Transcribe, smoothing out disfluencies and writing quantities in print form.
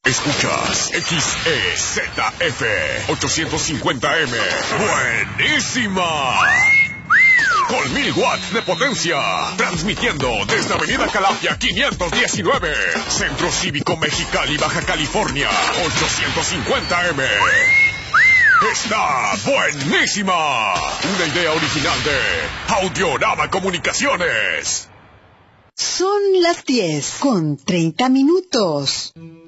Escuchas XEZF 850M. ¡Buenísima! Con 1000 watts de potencia. Transmitiendo desde Avenida Calafia 519. Centro Cívico Mexicali, Baja California. 850M. ¡Está buenísima! Una idea original de Audiorama Comunicaciones. Son las 10:30.